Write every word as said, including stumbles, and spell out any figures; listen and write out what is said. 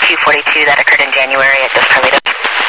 two forty-two that occurred in January at this Toledo.